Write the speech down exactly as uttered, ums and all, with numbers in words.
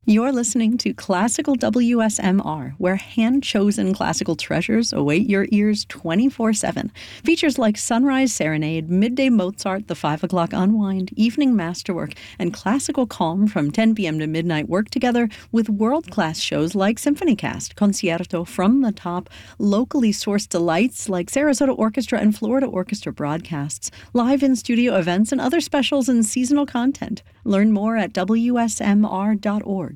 You're listening to Classical W S M R, where hand-chosen classical treasures await your ears twenty-four seven. Features like Sunrise Serenade, Midday Mozart, The Five O'Clock Unwind, Evening Masterwork, and Classical Calm from ten p.m. to midnight work together with world-class shows like SymphonyCast, Concierto, From the Top, locally sourced delights like Sarasota Orchestra and Florida Orchestra broadcasts, live in-studio events, and other specials and seasonal content. Learn more at W S M R dot org.